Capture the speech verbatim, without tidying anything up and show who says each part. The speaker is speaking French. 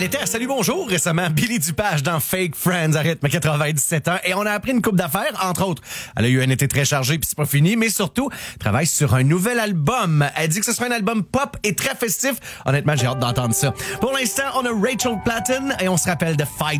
Speaker 1: Elle était à Salut Bonjour récemment, Billy Dupage dans Fake Friends à rythme quatre-vingt-dix-sept ans. Et on a appris une couple d'affaires, entre autres. Elle a eu un été très chargé puis c'est pas fini, mais surtout, travaille sur un nouvel album. Elle dit que ce sera un album pop et très festif. Honnêtement, j'ai hâte d'entendre ça. Pour l'instant, on a Rachel Platten et on se rappelle de Fight